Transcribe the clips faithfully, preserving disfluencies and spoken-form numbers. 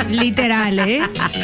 Literal, ¿eh?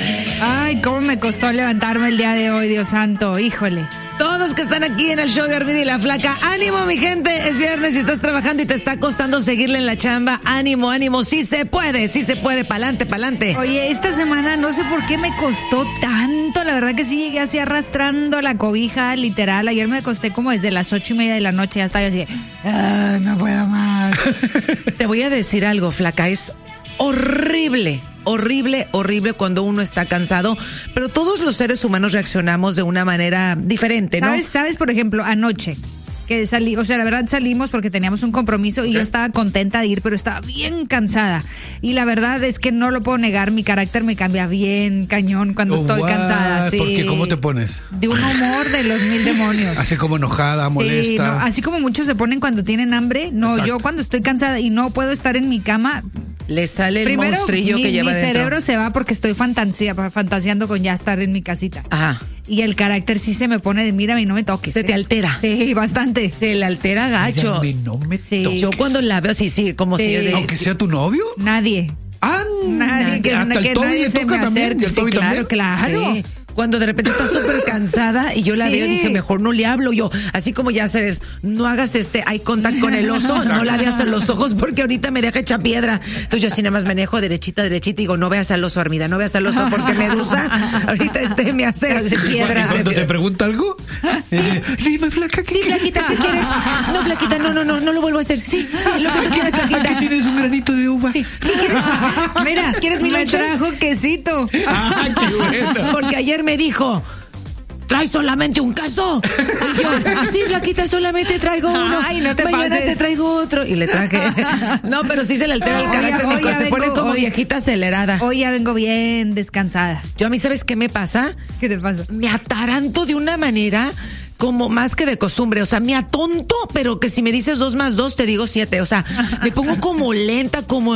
Ay, cómo me costó levantarme el día de hoy, Dios santo, híjole. Todos que están aquí en el show de Armida y la Flaca, ánimo mi gente, es viernes y estás trabajando y te está costando seguirle en la chamba, ánimo, ánimo, sí se puede, sí se puede, pa'lante, pa'lante. Oye, esta semana no sé por qué me costó tanto, la verdad que sí llegué así arrastrando la cobija, literal, ayer me acosté como desde las ocho y media de la noche, ya estaba así, ah, no puedo más. Te voy a decir algo, Flaca, es horrible. Horrible, horrible cuando uno está cansado, pero todos los seres humanos reaccionamos de una manera diferente, ¿no? ¿Sabes? ¿Sabes? Por ejemplo, anoche, que salí, o sea, la verdad salimos porque teníamos un compromiso y okay. Yo estaba contenta de ir, pero estaba bien cansada. Y la verdad es que no lo puedo negar, mi carácter me cambia bien cañón cuando oh, estoy what? cansada. Sí. ¿Por qué? ¿Cómo te pones? De un humor de los mil demonios. Así como enojada, molesta. Sí, no, así como muchos se ponen cuando tienen hambre. No, exacto. Yo cuando estoy cansada y no puedo estar en mi cama... Le sale el Primero, monstrillo mi, que lleva mi dentro. cerebro se va porque estoy fantasía, fantaseando con ya estar en mi casita. Ajá. Y el carácter sí se me pone de mírame y no me toques. Se ¿eh? te altera. Sí, bastante. Se le altera gacho. Mírame, no me sí. toques. Yo cuando la veo, sí, sí, como sí. si... De, Aunque sea tu novio. Nadie. Ah, nadie. Que, hasta que el Toby nadie le se toca me también. acerque. ¿Y el Toby sí, claro, también? claro. Sí. Cuando de repente está súper cansada y yo la sí. veo, dije, mejor no le hablo. Yo, así como ya sabes, no hagas este eye contact con el oso, no la veas en los ojos porque ahorita me deja hecha piedra. Entonces yo así nada más manejo derechita, derechita y digo, no veas al oso, Armida, no veas al oso porque Medusa ahorita este me hace piedra. ¿Y cuando te pregunta algo? Sí. Eh, dime, Flaca, ¿qué Sí, Flaquita, ¿qué quieres? No, Flaquita, no, no, no, no lo vuelvo a hacer. Sí, sí, lo que tú quieres, Flaquita. Aquí tienes un granito de uva. Sí, ¿qué quieres? Mira, ¿quieres mi me lonche? trajo quesito. Ah, qué bueno. Porque ayer me dijo... ¿Traes solamente un queso? Y yo, sí, Flaquita, solamente traigo uno. Ay, no te Mañana pases. te traigo otro. Y le traje. No, pero sí se le altera el Hoy- carácter. hoy Nico, ya se vengo- pone como hoy- viejita acelerada. Hoy ya vengo bien descansada. Yo a mí, ¿sabes qué me pasa? ¿Qué te pasa? Me ataranto de una manera como más que de costumbre. O sea, me atonto, pero que si me dices dos más dos, te digo siete. O sea, me pongo como lenta, como...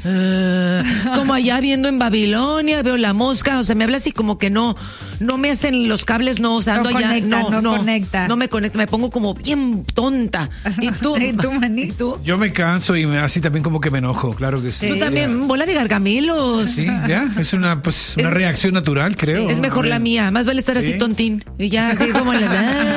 Uh, como allá viendo en Babilonia, veo la mosca, o sea, me habla así como que no, no me hacen los cables, no, o sea, ando No allá, conecta, no, no no, conecta. no me conecta, me pongo como bien tonta. ¿Y tú? ¿Y tú, maní? ¿Y tú? Yo me canso y me, así también como que me enojo, claro que sí. Tú también, bola de gargamilos. Sí, ya, es una, pues, una Es- reacción natural, creo. Es mejor la mía, más vale estar así Sí. tontín. Y ya así como la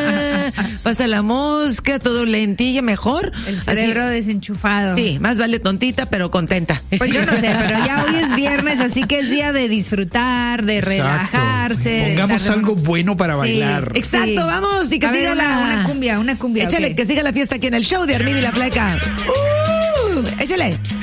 ah, pasa la mosca, todo lentilla, mejor. El cerebro Así- desenchufado. Sí, más vale tontita, pero contenta. Pues yo no sé, pero ya hoy es viernes, así que es día de disfrutar, de Exacto. relajarse. de Pongamos estar- algo bueno para Sí. bailar. Exacto, Sí. vamos, y que A ver, siga una, la... una cumbia, una cumbia. Échale, ok. que siga la fiesta aquí en el show de Armida y la Flaca. Uh, échale.